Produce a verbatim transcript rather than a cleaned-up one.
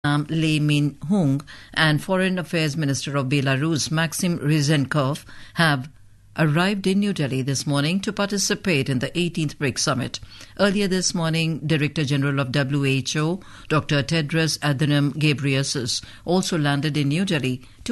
Lee Min-hung and Foreign Affairs Minister of Belarus, Maxim Ryzhenkov, have arrived in New Delhi this morning to participate in the eighteenth BRICS Summit. Earlier this morning, Director General of W H O, Doctor Tedros Adhanom Ghebreyesus, also landed in New Delhi to